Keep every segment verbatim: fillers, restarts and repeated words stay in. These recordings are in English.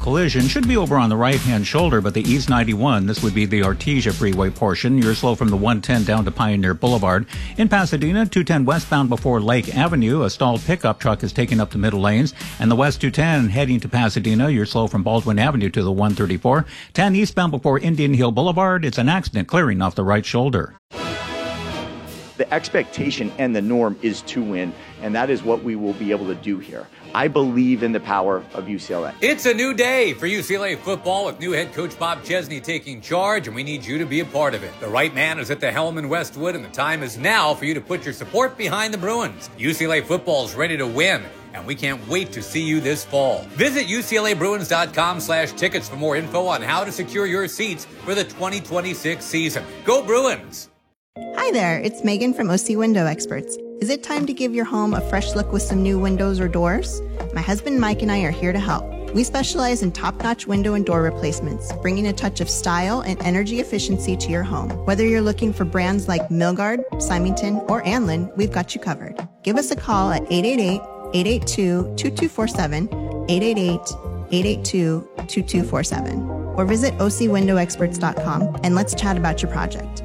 collision. Should be over on the right-hand shoulder, but the East ninety-one, this would be the Artesia Freeway portion. You're slow from the one ten down to Pioneer Boulevard. In Pasadena, two ten westbound before Lake Avenue, a stalled pickup truck is taking up the middle lanes. And the West two ten heading to Pasadena, you're slow from Baldwin Avenue to the one thirty-four. ten eastbound before Indian Hill Boulevard, it's an accident clearing off the right shoulder. The expectation and the norm is to win, and that is what we will be able to do here. I believe in the power of U C L A. It's a new day for U C L A football with new head coach Bob Chesney taking charge, and we need you to be a part of it. The right man is at the helm in Westwood, and the time is now for you to put your support behind the Bruins. U C L A football is ready to win, and we can't wait to see you this fall. Visit U C L A Bruins dot com slash tickets for more info on how to secure your seats for the twenty twenty-six season. Go Bruins! Hi there, it's Megan from O C Window Experts. Is it time to give your home a fresh look with some new windows or doors? My husband Mike and I are here to help. We specialize in top-notch window and door replacements, bringing a touch of style and energy efficiency to your home. Whether you're looking for brands like Milgard, Symington, or Anlin, we've got you covered. Give us a call at eight eight eight, eight eight two, two two four seven, eight eight eight, eight eight two, two two four seven, or visit O C window experts dot com and let's chat about your project.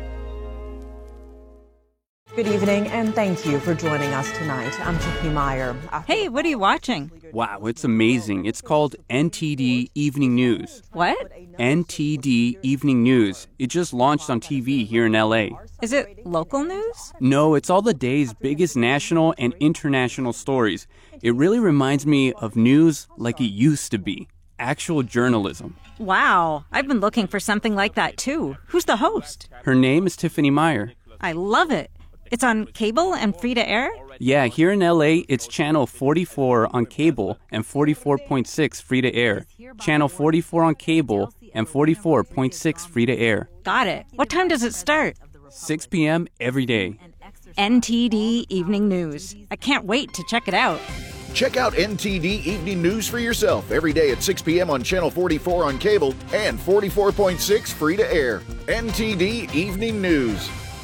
Good evening, and thank you for joining us tonight. I'm Tiffany Meyer. Hey, what are you watching? Wow, it's amazing. It's called N T D Evening News. What? N T D Evening News. It just launched on T V here in L A. Is it local news? No, it's all the day's biggest national and international stories. It really reminds me of news like it used to be. Actual journalism. Wow, I've been looking for something like that too. Who's the host? Her name is Tiffany Meyer. I love it. It's on cable and free to air? Yeah, here in L A, it's channel forty-four on cable and forty-four point six free to air. Channel forty-four on cable and forty-four point six free to air. Got it. What time does it start? six p.m. every day. N T D Evening News. I can't wait to check it out. Check out N T D Evening News for yourself every day at six p.m. on Channel forty-four on cable and forty-four point six free to air. N T D Evening News.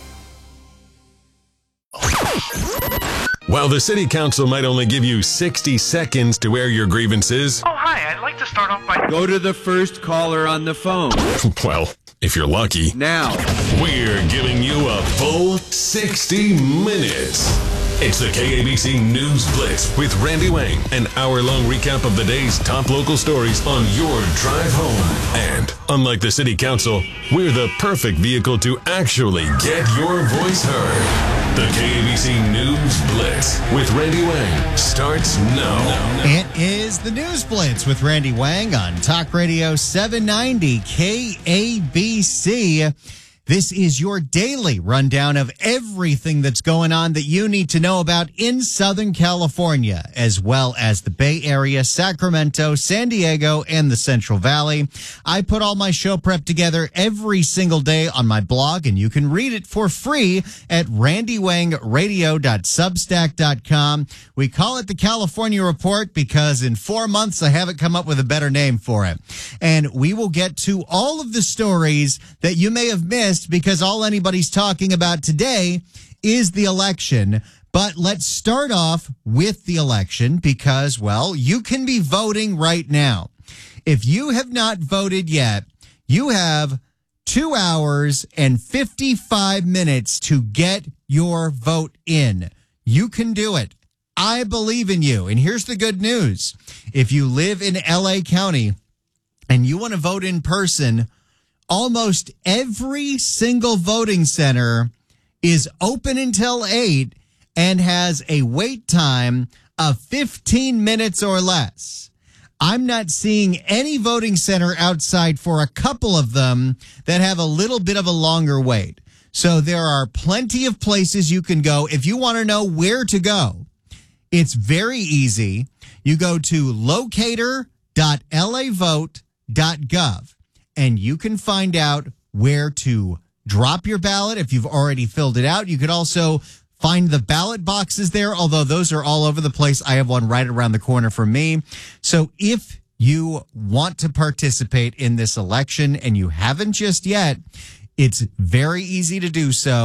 While the City Council might only give you sixty seconds to air your grievances... Oh, hi, I'd like to start off by... Go to the first caller on the phone. Well, if you're lucky. Now. We're giving you a full sixty minutes. It's the K A B C News Blitz with Randy Wang, an hour-long recap of the day's top local stories on your drive home. And, unlike the City Council, we're the perfect vehicle to actually get your voice heard. The K A B C News Blitz with Randy Wang starts now. It is the News Blitz with Randy Wang on Talk Radio seven ninety K A B C. This is your daily rundown of everything that's going on that you need to know about in Southern California, as well as the Bay Area, Sacramento, San Diego, and the Central Valley. I put all my show prep together every single day on my blog, and you can read it for free at randy wang radio dot substack dot com. We call it the California Report because in four months I haven't come up with a better name for it. And we will get to all of the stories that you may have missed because all anybody's talking about today is the election. But let's start off with the election because, well, you can be voting right now. If you have not voted yet, you have two hours and fifty-five minutes to get your vote in. You can do it. I believe in you. And here's the good news. If you live in L A County and you want to vote in person, almost every single voting center is open until eight and has a wait time of fifteen minutes or less. I'm not seeing any voting center outside for a couple of them that have a little bit of a longer wait. So there are plenty of places you can go. If you want to know where to go, it's very easy. You go to locator dot l a vote dot gov. And you can find out where to drop your ballot if you've already filled it out. You could also find the ballot boxes there, although those are all over the place. I have one right around the corner from me. So if you want to participate in this election and you haven't just yet, it's very easy to do so.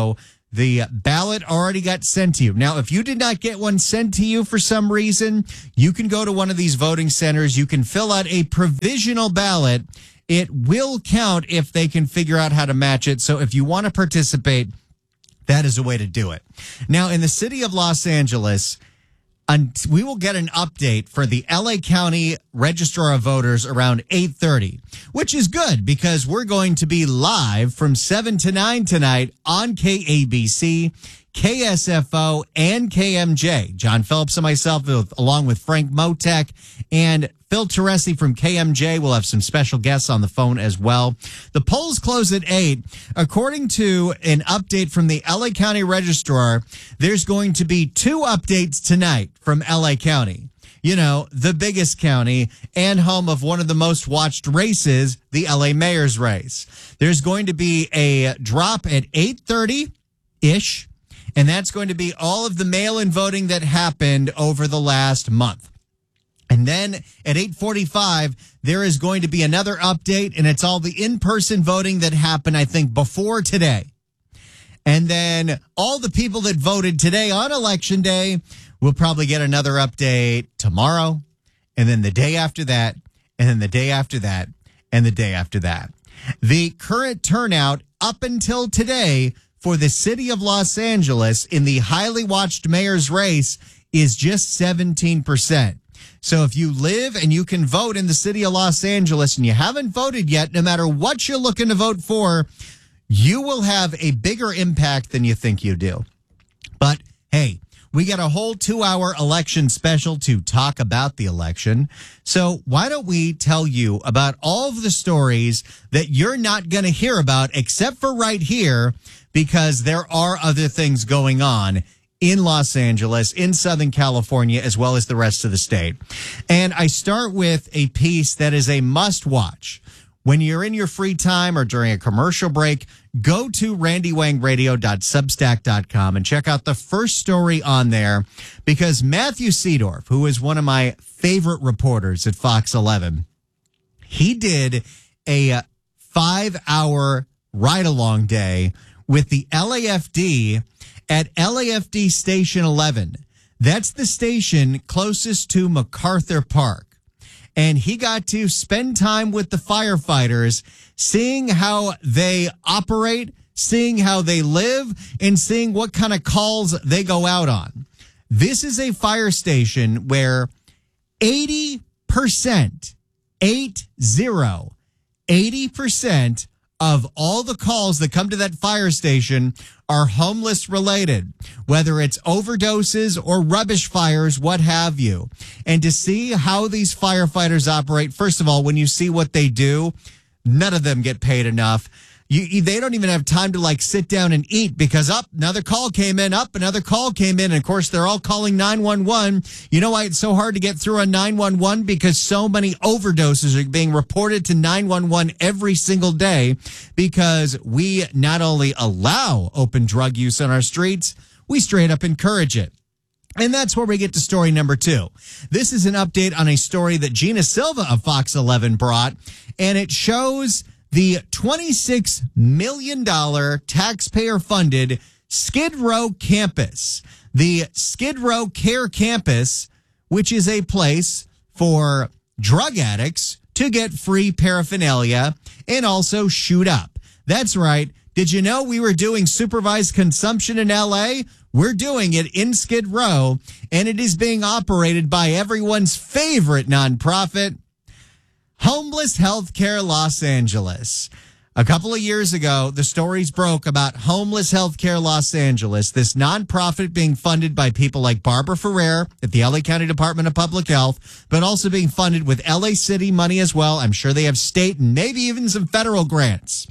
The ballot already got sent to you. Now, if you did not get one sent to you for some reason, you can go to one of these voting centers. You can fill out a provisional ballot. It will count if they can figure out how to match it. So if you want to participate, that is a way to do it. Now, in the city of Los Angeles, we will get an update for the L A County Registrar of Voters around eight thirty, which is good because we're going to be live from seven to nine tonight on K A B C, K S F O, and K M J. John Phillips and myself, along with Frank Motek and Phil Teresi from K M J. We'll have some special guests on the phone as well. The polls close at eight. According to an update from the L A County Registrar, there's going to be two updates tonight from L A County. You know, the biggest county and home of one of the most watched races, the L A mayor's race. There's going to be a drop at eight thirty-ish, and that's going to be all of the mail-in voting that happened over the last month. And then at eight forty-five, there is going to be another update, and it's all the in-person voting that happened, I think, before today. And then all the people that voted today on Election Day will probably get another update tomorrow, and then the day after that, and then the day after that, and the day after that. The current turnout up until today for the city of Los Angeles in the highly watched mayor's race is just seventeen percent. So if you live and you can vote in the city of Los Angeles and you haven't voted yet, no matter what you're looking to vote for, you will have a bigger impact than you think you do. But hey, we got a whole two-hour election special to talk about the election. So why don't we tell you about all of the stories that you're not going to hear about except for right here, because there are other things going on in Los Angeles, in Southern California, as well as the rest of the state. And I start with a piece that is a must-watch. When you're in your free time or during a commercial break, go to randy wang radio dot substack dot com and check out the first story on there, because Matthew Seedorf, who is one of my favorite reporters at Fox eleven, he did a five-hour ride-along day with the L A F D at L A F D Station eleven. That's the station closest to MacArthur Park. And he got to spend time with the firefighters, seeing how they operate, seeing how they live, and seeing what kind of calls they go out on. This is a fire station where eighty percent, eight zero, eighty percent of all the calls that come to that fire station are homeless related, whether it's overdoses or rubbish fires, what have you. And to see how these firefighters operate, first of all, when you see what they do, none of them get paid enough. You, they don't even have time to like sit down and eat because up another call came in, up another call came in. And of course, they're all calling nine one one. You know why it's so hard to get through on nine one one? Because so many overdoses are being reported to nine one one every single day, because we not only allow open drug use on our streets, we straight up encourage it. And that's where we get to story number two. This is an update on a story that Gina Silva of Fox eleven brought, and it shows the twenty-six million dollars taxpayer-funded Skid Row campus. The Skid Row Care Campus, which is a place for drug addicts to get free paraphernalia and also shoot up. That's right. Did you know we were doing supervised consumption in L A? We're doing it in Skid Row, and it is being operated by everyone's favorite nonprofit, Homeless Healthcare Los Angeles. A couple of years ago, the stories broke about Homeless Healthcare Los Angeles, this nonprofit being funded by people like Barbara Ferrer at the L A County Department of Public Health, but also being funded with L A City money as well. I'm sure they have state and maybe even some federal grants.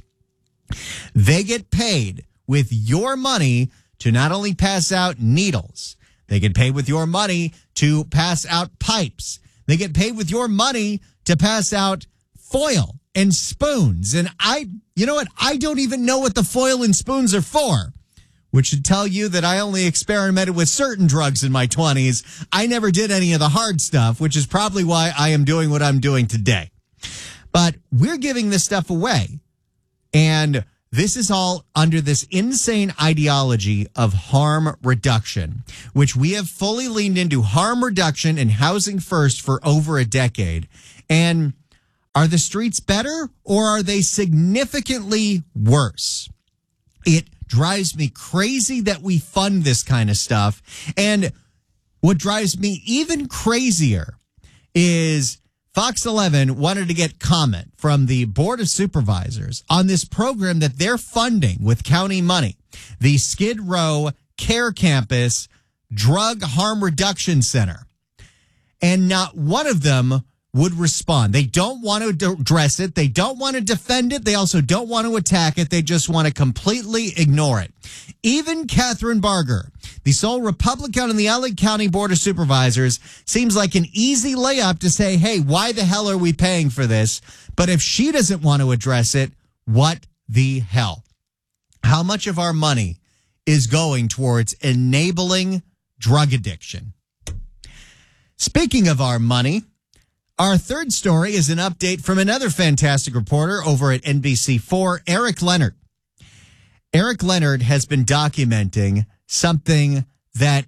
They get paid with your money to not only pass out needles, they get paid with your money to pass out pipes. They get paid with your money to pass out foil and spoons. And I, you know what? I don't even know what the foil and spoons are for, which should tell you that I only experimented with certain drugs in my twenties. I never did any of the hard stuff, which is probably why I am doing what I'm doing today. But we're giving this stuff away. And this is all under this insane ideology of harm reduction, which we have fully leaned into harm reduction and housing first for over a decade. And are the streets better or are they significantly worse? It drives me crazy that we fund this kind of stuff. And what drives me even crazier is Fox eleven wanted to get comment from the Board of Supervisors on this program that they're funding with county money, the Skid Row Care Campus Drug Harm Reduction Center. And not one of them would respond. They don't want to address it. They don't want to defend it. They also don't want to attack it. They just want to completely ignore it. Even Catherine Barger, the sole Republican on the L A County Board of Supervisors, seems like an easy layup to say, hey, why the hell are we paying for this? But if she doesn't want to address it, what the hell? How much of our money is going towards enabling drug addiction? Speaking of our money, our third story is an update from another fantastic reporter over at N B C four, Eric Leonard. Eric Leonard has been documenting something that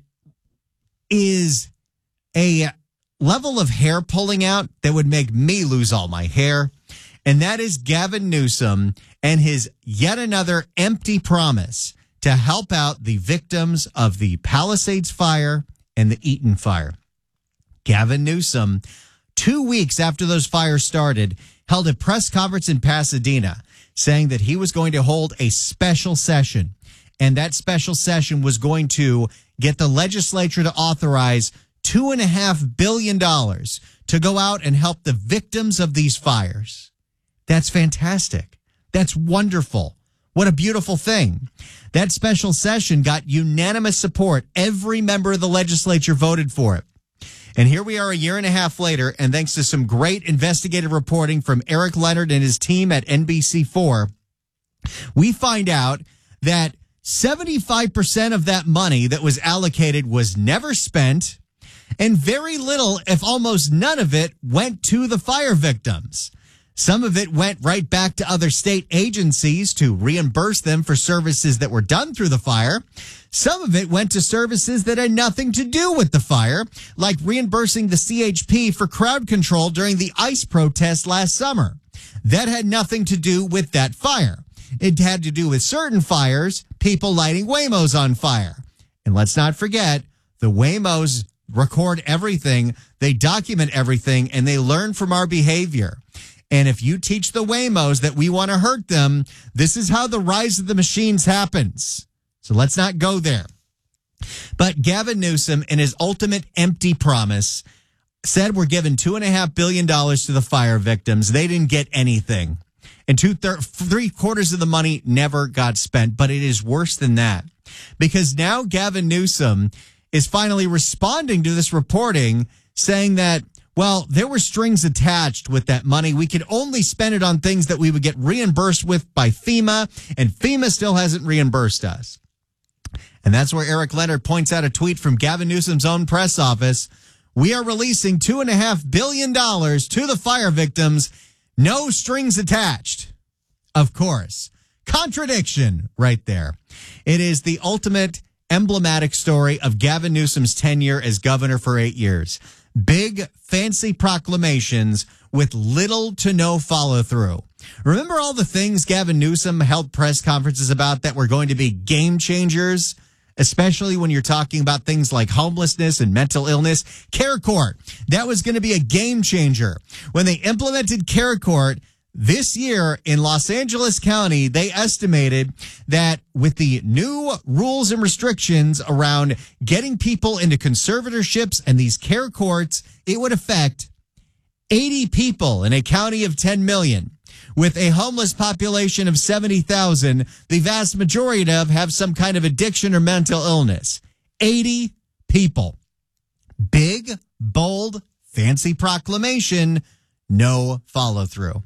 is a level of hair pulling out that would make me lose all my hair. And that is Gavin Newsom and his yet another empty promise to help out the victims of the Palisades fire and the Eaton fire. Gavin Newsom, two weeks after those fires started, held a press conference in Pasadena saying that he was going to hold a special session. And that special session was going to get the legislature to authorize two and a half billion dollars to go out and help the victims of these fires. That's fantastic. That's wonderful. What a beautiful thing. That special session got unanimous support. Every member of the legislature voted for it. And here we are a year and a half later, and thanks to some great investigative reporting from Eric Leonard and his team at N B C four, we find out that seventy-five percent of that money that was allocated was never spent, and very little, if almost none of it, went to the fire victims. Some of it went right back to other state agencies to reimburse them for services that were done through the fire. Some of it went to services that had nothing to do with the fire, like reimbursing the C H P for crowd control during the ICE protest last summer. That had nothing to do with that fire. It had to do with certain fires, people lighting Waymos on fire. And let's not forget, the Waymos record everything, they document everything, and they learn from our behavior. And if you teach the Waymos that we want to hurt them, this is how the rise of the machines happens. So let's not go there. But Gavin Newsom, in his ultimate empty promise, said we're giving two and a half billion dollars to the fire victims. They didn't get anything. And two thir- three quarters of the money never got spent. But it is worse than that, because now Gavin Newsom is finally responding to this reporting, saying that, well, there were strings attached with that money. We could only spend it on things that we would get reimbursed with by FEMA, and FEMA still hasn't reimbursed us. And that's where Eric Leonard points out a tweet from Gavin Newsom's own press office. We are releasing two and a half billion dollars to the fire victims. No strings attached. Of course. Contradiction right there. It is the ultimate emblematic story of Gavin Newsom's tenure as governor for eight years. Big, fancy proclamations with little to no follow through. Remember all the things Gavin Newsom held press conferences about that were going to be game changers, especially when you're talking about things like homelessness and mental illness? Care Court, that was going to be a game changer. When they implemented Care Court this year in Los Angeles County, they estimated that with the new rules and restrictions around getting people into conservatorships and these care courts, it would affect eighty people in a county of ten million. With a homeless population of seventy thousand, the vast majority of have some kind of addiction or mental illness. eighty people. Big, bold, fancy proclamation, no follow through.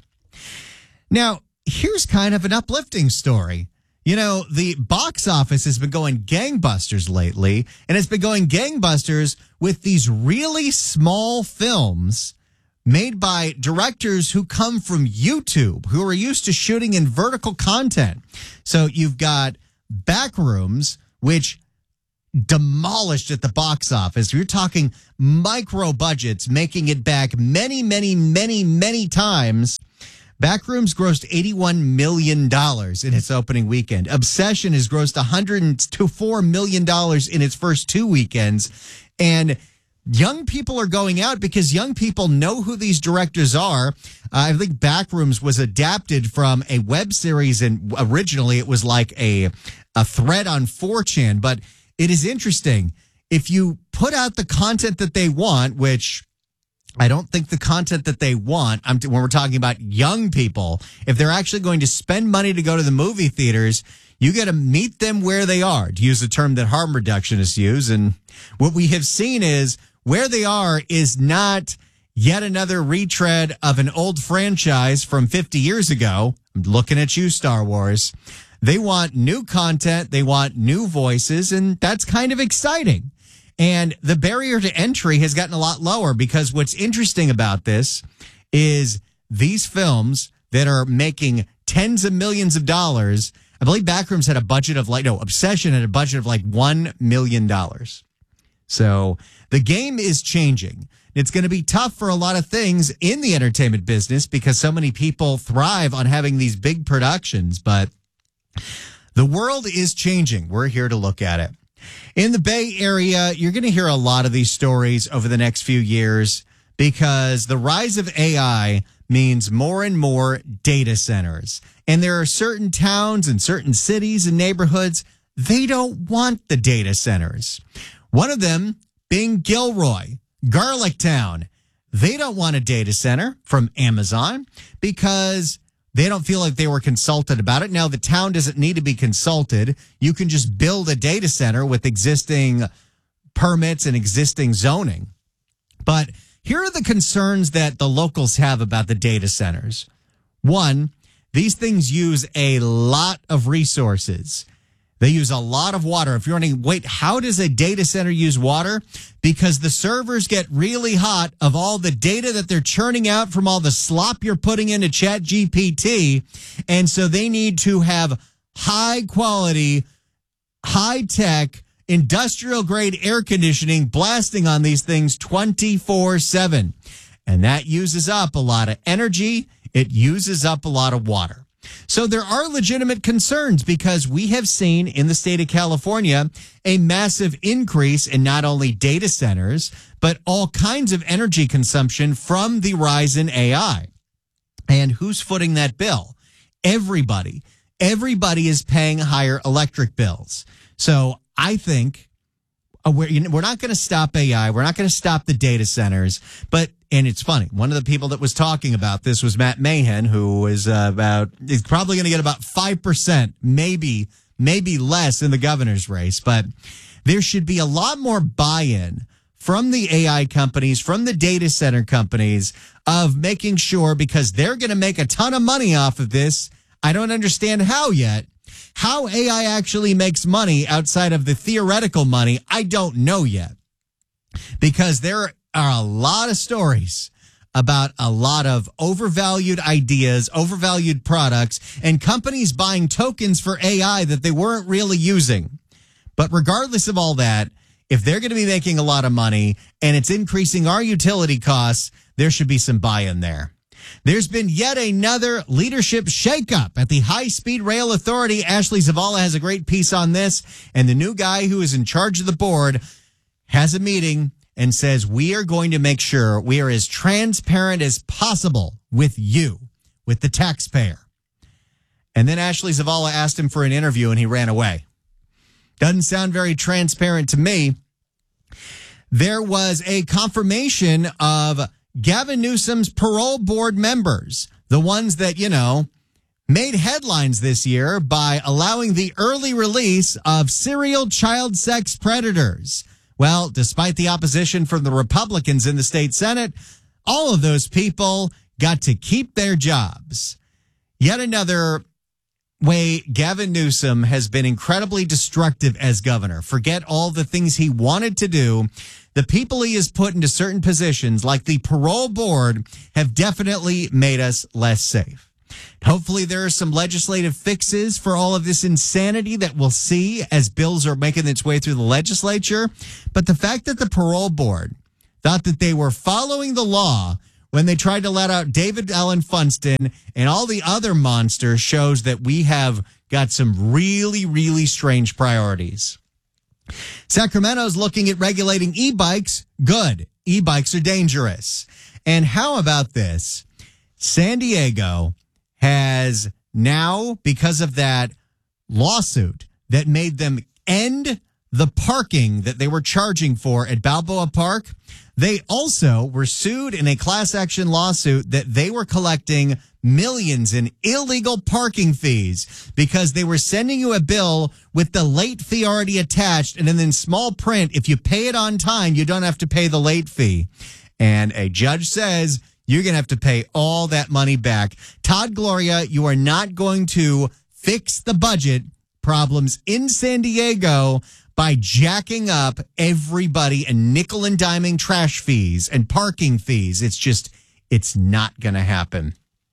Now, here's kind of an uplifting story. You know, the box office has been going gangbusters lately, and it's been going gangbusters with these really small films made by directors who come from YouTube, who are used to shooting in vertical content. So you've got Backrooms, which demolished at the box office. You're talking micro budgets, making it back many, many, many, many times. Backrooms grossed eighty-one million dollars in its opening weekend. Obsession has grossed one hundred four million dollars in its first two weekends. And young people are going out because young people know who these directors are. Uh, I think Backrooms was adapted from a web series, and originally it was like a, a thread on four chan. But it is interesting. If you put out the content that they want, which I don't think the content that they want, I'm t- when we're talking about young people, if they're actually going to spend money to go to the movie theaters, you got to meet them where they are, to use a term that harm reductionists use. And what we have seen is where they are is not yet another retread of an old franchise from fifty years ago. I'm looking at you, Star Wars. They want new content. They want new voices. And that's kind of exciting. And the barrier to entry has gotten a lot lower, because what's interesting about this is these films that are making tens of millions of dollars. I believe Backrooms had a budget of like, no, Obsession had a budget of like one million dollars. So the game is changing. It's going to be tough for a lot of things in the entertainment business because so many people thrive on having these big productions, but the world is changing. We're here to look at it. In the Bay Area, you're going to hear a lot of these stories over the next few years because the rise of A I means more and more data centers. And there are certain towns and certain cities and neighborhoods, they don't want the data centers. One of them being Gilroy, Garlic Town. They don't want a data center from Amazon because they don't feel like they were consulted about it. Now, the town doesn't need to be consulted. You can just build a data center with existing permits and existing zoning. But here are the concerns that the locals have about the data centers. One, these things use a lot of resources. They use a lot of water. If you're wondering, wait, how does a data center use water? Because the servers get really hot of all the data that they're churning out from all the slop you're putting into Chat G P T. And so they need to have high quality, high tech, industrial grade air conditioning blasting on these things twenty-four seven. And that uses up a lot of energy. It uses up a lot of water. So there are legitimate concerns because we have seen in the state of California a massive increase in not only data centers, but all kinds of energy consumption from the rise in A I. And who's footing that bill? Everybody. Everybody is paying higher electric bills. So I think uh, we're, you know, we're not going to stop A I. We're not going to stop the data centers. But and it's funny. One of the people that was talking about this was Matt Mahan, who is uh, about, is probably going to get about five percent, maybe, maybe less in the governor's race. But there should be a lot more buy-in from the A I companies, from the data center companies of making sure, because they're going to make a ton of money off of this. I don't understand how yet. How A I actually makes money outside of the theoretical money, I don't know yet. Because there are a lot of stories about a lot of overvalued ideas, overvalued products, and companies buying tokens for A I that they weren't really using. But regardless of all that, if they're going to be making a lot of money and it's increasing our utility costs, there should be some buy-in there. There's been yet another leadership shakeup at the High Speed Rail Authority. Ashley Zavala has a great piece on this, and the new guy who is in charge of the board has a meeting and says, we are going to make sure we are as transparent as possible with you, with the taxpayer. And then Ashley Zavala asked him for an interview and he ran away. Doesn't sound very transparent to me. There was a confirmation of Gavin Newsom's parole board members, the ones that, you know, made headlines this year by allowing the early release of serial child sex predators. Well, despite the opposition from the Republicans in the state Senate, all of those people got to keep their jobs. Yet another way Gavin Newsom has been incredibly destructive as governor. Forget all the things he wanted to do. The people he has put into certain positions, like the parole board, have definitely made us less safe. Hopefully there are some legislative fixes for all of this insanity that we'll see as bills are making its way through the legislature. But the fact that the parole board thought that they were following the law when they tried to let out David Allen Funston and all the other monsters shows that we have got some really, really strange priorities. Sacramento's looking at regulating e-bikes. Good. E-bikes are dangerous. And how about this? San Diego has now, because of that lawsuit that made them end the parking that they were charging for at Balboa Park, they also were sued in a class action lawsuit that they were collecting millions in illegal parking fees because they were sending you a bill with the late fee already attached. And then in small print, if you pay it on time, you don't have to pay the late fee. And a judge says you're going to have to pay all that money back. Todd Gloria, you are not going to fix the budget problems in San Diego by jacking up everybody and nickel and diming trash fees and parking fees. It's just, it's not going to happen.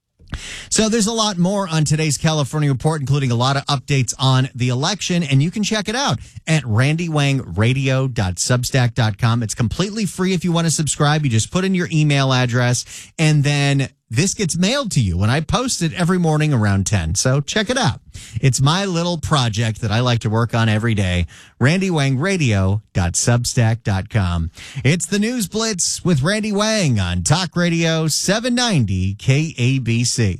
So there's a lot more on today's California Report, including a lot of updates on the election, and you can check it out at randy wang radio dot substack dot com. It's completely free if you want to subscribe. You just put in your email address, and then this gets mailed to you when I post it every morning around ten. So check it out. It's my little project that I like to work on every day. randy wang radio dot substack dot com. It's the News Blitz with Randy Wang on Talk Radio seven ninety K A B C.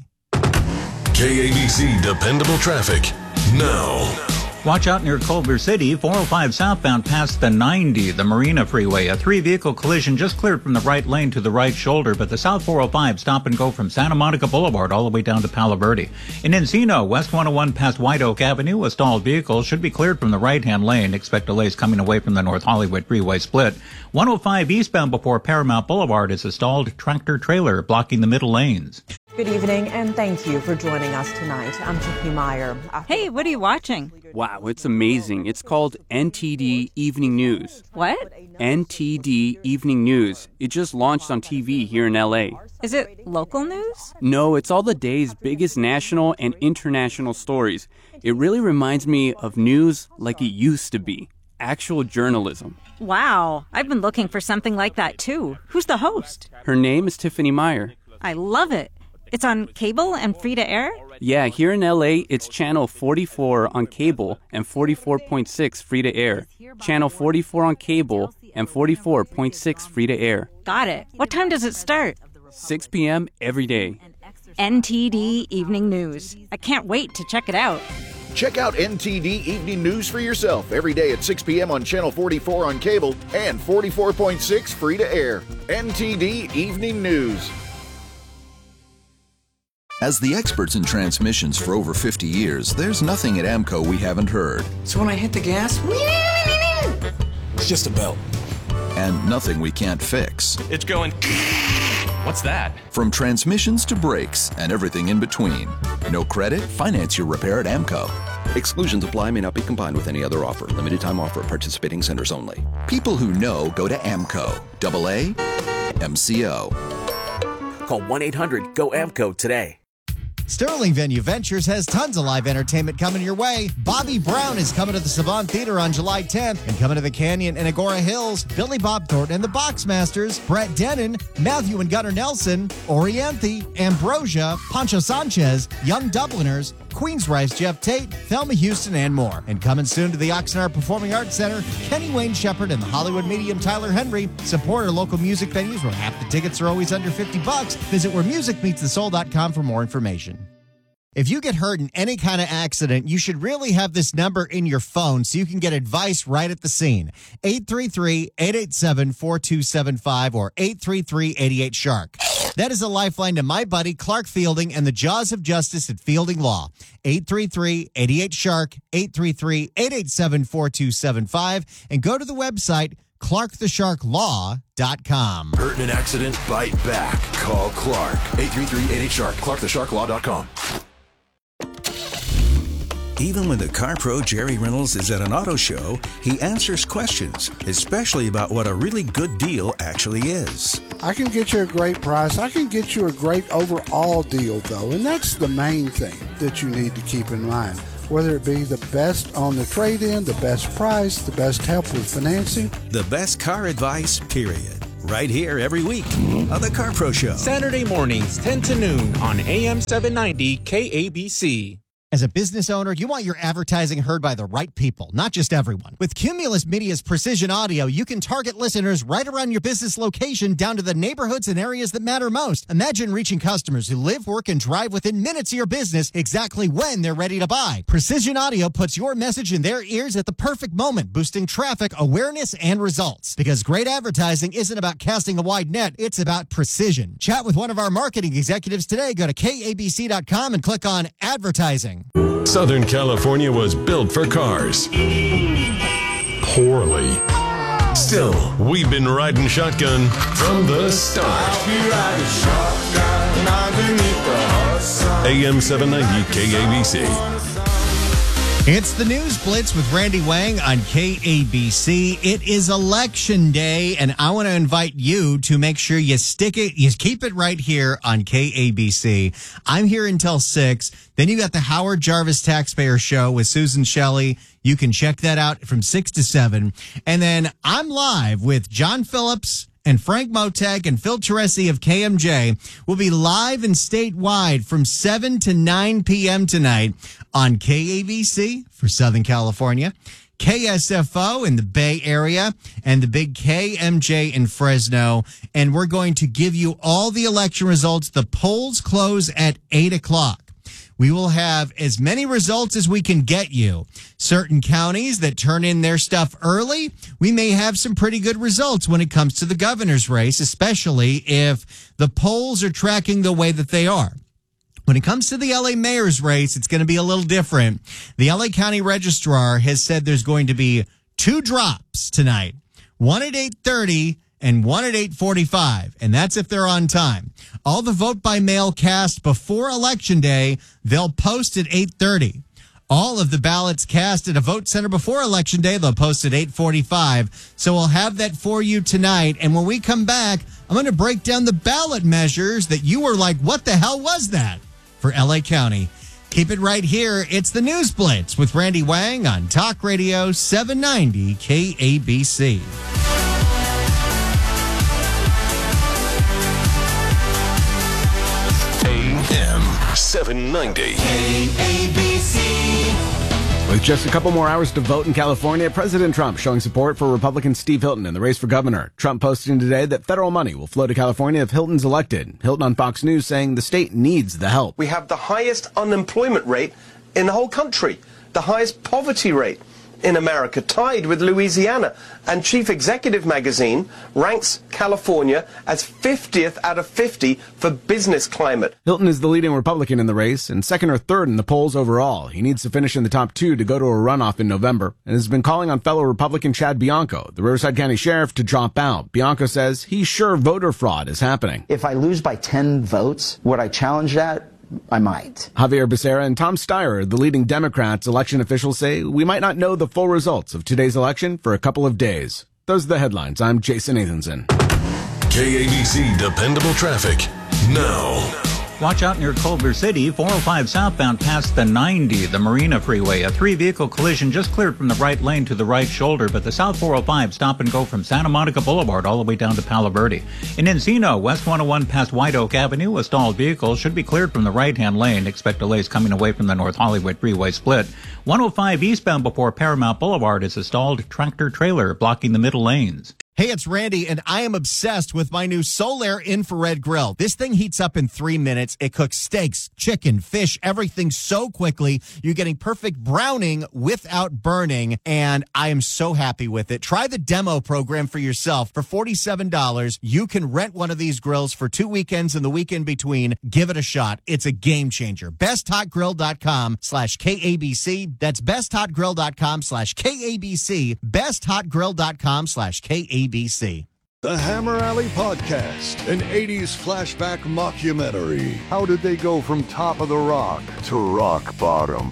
K A B C Dependable Traffic now. Watch out near Culver City, four oh five southbound past the ninety, the Marina Freeway. A three-vehicle collision just cleared from the right lane to the right shoulder, but the South four oh five stop and go from Santa Monica Boulevard all the way down to Palo Verde. In Encino, West one oh one past White Oak Avenue, a stalled vehicle should be cleared from the right-hand lane. Expect delays coming away from the North Hollywood Freeway split. one oh five eastbound before Paramount Boulevard is a stalled tractor-trailer blocking the middle lanes. Good evening, and thank you for joining us tonight. I'm Chippy Meyer. Hey, what are you watching? Wow, it's amazing. It's called N T D Evening News. What? N T D Evening News. It just launched on T V here in L A. Is it local news? No, it's all the day's biggest national and international stories. It really reminds me of news like it used to be. Actual journalism. Wow, I've been looking for something like that too. Who's the host? Her name is Tiffany Meyer. I love it. It's on cable and free to air? Yeah, here in L A, it's channel forty-four on cable and forty-four point six free to air. Channel forty-four on cable and forty-four point six free to air. Got it. What time does it start? six p.m. every day. N T D Evening News. I can't wait to check it out. Check out N T D Evening News for yourself every day at six p.m. on Channel forty-four on cable and forty-four point six free to air. N T D Evening News. As the experts in transmissions for over fifty years, there's nothing at AMCO we haven't heard. So when I hit the gas, it's just a belt. And nothing we can't fix. It's going... What's that? From transmissions to brakes and everything in between. No credit? Finance your repair at AMCO. Exclusions apply, may not be combined with any other offer. Limited time offer. Participating centers only. People who know go to AMCO. Double A M C O. Call one eight hundred go AMCO today. Sterling Venue Ventures has tons of live entertainment coming your way. Bobby Brown is coming to the Savant Theater on July tenth, and coming to the Canyon and Agora Hills, Billy Bob Thornton and the Boxmasters, Brett Dennen, Matthew and Gunnar Nelson, Orianthi, Ambrosia, Pancho Sanchez, Young Dubliners, Queensryche Jeff Tate, Thelma Houston, and more. And coming soon to the Oxnard Performing Arts Center, Kenny Wayne Shepherd and the Hollywood medium Tyler Henry. Support our local music venues where half the tickets are always under fifty bucks. Visit where music meets the soul dot com for more information. If you get hurt in any kind of accident, you should really have this number in your phone so you can get advice right at the scene. eight three three, eight eight seven, four two seven five or eight three three, eight eight, shark. That is a lifeline to my buddy Clark Fielding and the Jaws of Justice at Fielding Law. eight three three, eight eight, shark, eight three three, eight eight seven, four two seven five, and go to the website clark the shark law dot com. Hurt in an accident? Bite back. Call Clark. eight three three, eight eight, shark. clark the shark law dot com. Even when the Car Pro Jerry Reynolds is at an auto show, he answers questions, especially about what a really good deal actually is. I can get you a great price. I can get you a great overall deal, though, and that's the main thing that you need to keep in mind. Whether it be the best on the trade-in, the best price, the best help with financing. The best car advice, period. Right here every week on the Car Pro Show. Saturday mornings, ten to noon on A M seven ninety K A B C. As a business owner, you want your advertising heard by the right people, not just everyone. With Cumulus Media's Precision Audio, you can target listeners right around your business location down to the neighborhoods and areas that matter most. Imagine reaching customers who live, work, and drive within minutes of your business exactly when they're ready to buy. Precision Audio puts your message in their ears at the perfect moment, boosting traffic, awareness, and results. Because great advertising isn't about casting a wide net, it's about precision. Chat with one of our marketing executives today. Go to K A B C dot com and click on Advertising. Southern California was built for cars. Poorly. Still, we've been riding shotgun from the start. A M seven ninety K A B C. It's the News Blitz with Randy Wang on K A B C. It is election day, and I want to invite you to make sure you stick it, you keep it right here on K A B C. I'm here until six. Then you got the Howard Jarvis Taxpayer Show with Susan Shelley. You can check that out from six to seven. And then I'm live with John Phillips and Frank Motek and Phil Teresi of K M J. Will be live and statewide from seven to nine p.m. tonight on K A B C for Southern California, K S F O in the Bay Area, and the big K M J in Fresno. And we're going to give you all the election results. The polls close at eight o'clock. We will have as many results as we can get you. Certain counties that turn in their stuff early, we may have some pretty good results when it comes to the governor's race, especially if the polls are tracking the way that they are. When it comes to the L A mayor's race, it's going to be a little different. The L A County Registrar has said there's going to be two drops tonight, one at eight thirty and one at eight forty-five, and that's if they're on time. All the vote-by-mail cast before Election Day, they'll post at eight thirty. All of the ballots cast at a vote center before Election Day, they'll post at eight forty-five. So we'll have that for you tonight, and when we come back, I'm going to break down the ballot measures that you were like, what the hell was that, for L A County. Keep it right here. It's the News Blitz with Randy Wang on Talk Radio seven ninety K A B C. seven ninety K A B C. With just a couple more hours to vote in California, President Trump showing support for Republican Steve Hilton in the race for governor. Trump posting today that federal money will flow to California if Hilton's elected. Hilton on Fox News saying the state needs the help. We have the highest unemployment rate in the whole country, the highest poverty rate in America, tied with Louisiana. And Chief Executive Magazine ranks California as fiftieth out of fifty for business climate. Hilton is the leading Republican in the race and second or third in the polls overall. He needs to finish in the top two to go to a runoff in November and has been calling on fellow Republican Chad Bianco, the Riverside County Sheriff, to drop out. Bianco says he's sure voter fraud is happening. If I lose by ten votes, would I challenge that? I might. Javier Becerra and Tom Steyer, the leading Democrats election officials, say we might not know the full results of today's election for a couple of days. Those are the headlines. I'm Jason Nathanson. K A B C Dependable Traffic now. Watch out near Culver City, four oh five southbound past the ninety, the Marina Freeway. A three-vehicle collision just cleared from the right lane to the right shoulder, but the South four oh five stop and go from Santa Monica Boulevard all the way down to Palo Verde. In Encino, West one oh one past White Oak Avenue, a stalled vehicle should be cleared from the right-hand lane. Expect delays coming away from the North Hollywood Freeway split. one oh five eastbound before Paramount Boulevard is a stalled tractor-trailer blocking the middle lanes. Hey, it's Randy, and I am obsessed with my new Solaire infrared grill. This thing heats up in three minutes. It cooks steaks, chicken, fish, everything so quickly. You're getting perfect browning without burning, and I am so happy with it. Try the demo program for yourself. For forty-seven dollars, you can rent one of these grills for two weekends and the weekend between. Give it a shot. It's a game changer. besthotgrill.com slash KABC. That's besthotgrill.com slash KABC. besthotgrill.com slash KABC. B C. The Hammer Alley Podcast, an eighties flashback mockumentary. How did they go from top of the rock to rock bottom? Ten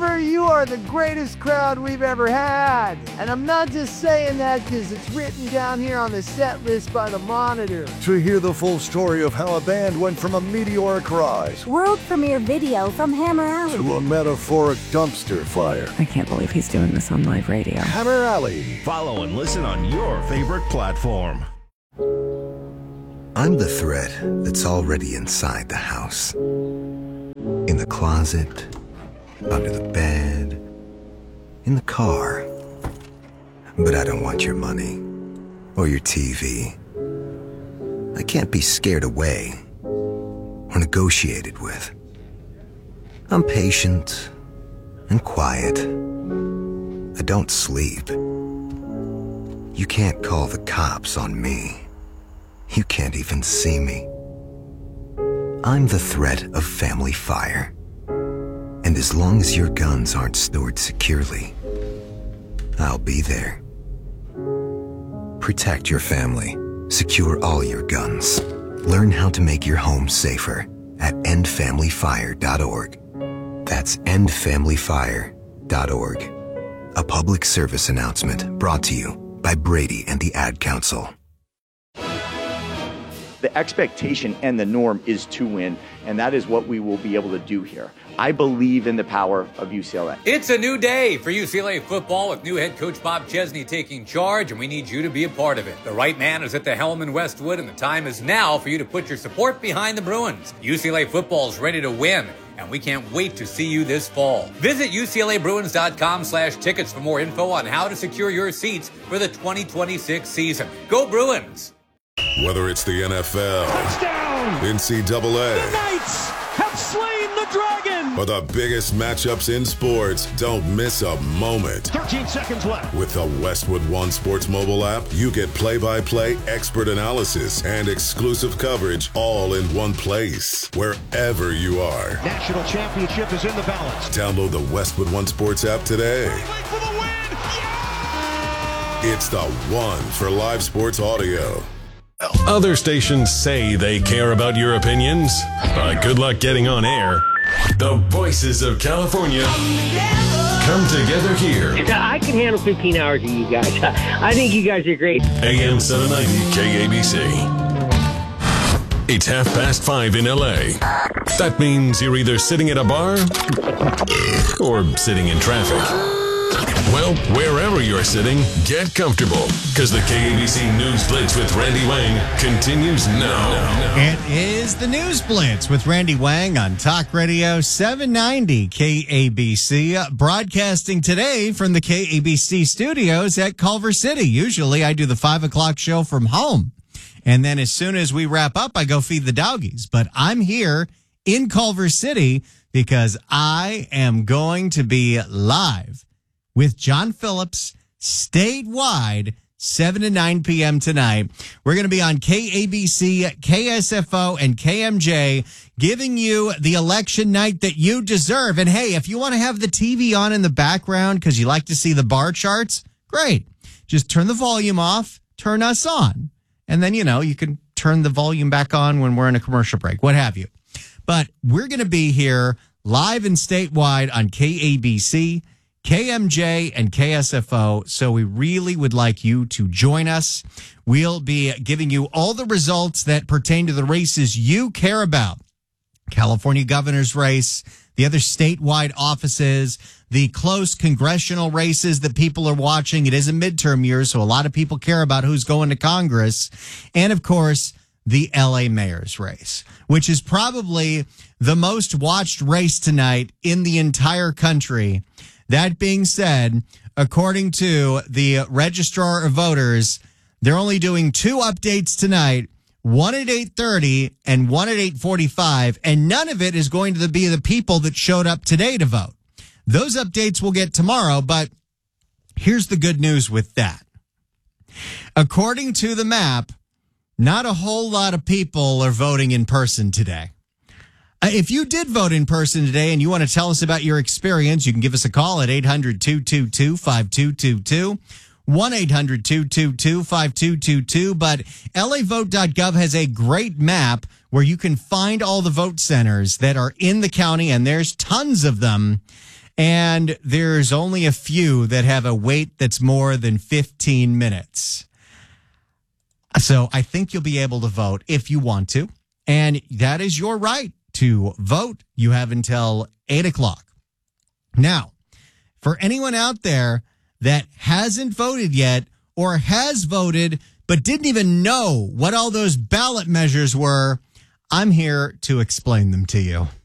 Denver, you are the greatest crowd we've ever had. And I'm not just saying that because it's written down here on the set list by the Monitor. To hear the full story of how a band went from a meteoric rise, world premiere video from Hammer Alley, to a metaphoric dumpster fire. I can't believe he's doing this on live radio. Hammer Alley. Follow and listen on your favorite platform. I'm the thread that's already inside the house. In the closet, under the bed, in the car. But I don't want your money or your T V. I can't be scared away or negotiated with. I'm patient and quiet. I don't sleep. You can't call the cops on me. You can't even see me. I'm the threat of family fire. And as long as your guns aren't stored securely, I'll be there. Protect your family. Secure all your guns. Learn how to make your home safer at end family fire dot org. That's end family fire dot org. A public service announcement brought to you by Brady and the Ad Council. The expectation and the norm is to win, and that is what we will be able to do here. I believe in the power of U C L A. It's a new day for U C L A football with new head coach Bob Chesney taking charge, and we need you to be a part of it. The right man is at the helm in Westwood, and the time is now for you to put your support behind the Bruins. U C L A football is ready to win, and we can't wait to see you this fall. Visit U C L A Bruins dot com slash tickets for more info on how to secure your seats for the twenty twenty-six season. Go Bruins! Whether it's the N F L, touchdown, N C double A, the Knights have slain the dragon, or the biggest matchups in sports, don't miss a moment. thirteen seconds left. With the Westwood One Sports mobile app, you get play-by-play, expert analysis, and exclusive coverage all in one place, wherever you are. National championship is in the balance. Download the Westwood One Sports app today. For the win. Yeah! It's the one for live sports audio. Other stations say they care about your opinions, but good luck getting on air. The voices of California come together here. I can handle fifteen hours of you guys. I think you guys are great. A M seven ninety K A B C. It's half past five in L A. That means you're either sitting at a bar or sitting in traffic. Well, wherever you're sitting, get comfortable, because the K A B C News Blitz with Randy Wang continues now. It is the News Blitz with Randy Wang on Talk Radio seven ninety K A B C, broadcasting today from the K A B C studios at Culver City. Usually I do the five o'clock show from home, and then as soon as we wrap up, I go feed the doggies. But I'm here in Culver City because I am going to be live with John Phillips statewide, seven to nine p.m. tonight. We're going to be on K A B C, K S F O, and K M J, giving you the election night that you deserve. And hey, if you want to have the T V on in the background because you like to see the bar charts, great. Just turn the volume off, turn us on. And then, you know, you can turn the volume back on when we're in a commercial break, what have you. But we're going to be here live and statewide on K A B C, K M J, and K S F O, so we really would like you to join us. We'll be giving you all the results that pertain to the races you care about. California governor's race, the other statewide offices, the close congressional races that people are watching. It is a midterm year, so a lot of people care about who's going to Congress. And, of course, the L A mayor's race, which is probably the most watched race tonight in the entire country. That being said, according to the Registrar of Voters, they're only doing two updates tonight, one at eight thirty and one at eight forty-five, and none of it is going to be the people that showed up today to vote. Those updates we'll get tomorrow, but here's the good news with that. According to the map, not a whole lot of people are voting in person today. If you did vote in person today and you want to tell us about your experience, you can give us a call at eight hundred, two two two, five two two two, one eight hundred, two two two, five two two two. But L A vote dot gov has a great map where you can find all the vote centers that are in the county, and there's tons of them. And there's only a few that have a wait that's more than fifteen minutes. So I think you'll be able to vote if you want to. And that is your right to vote. You have until eight o'clock. Now, for anyone out there that hasn't voted yet or has voted but didn't even know what all those ballot measures were, I'm here to explain them to you.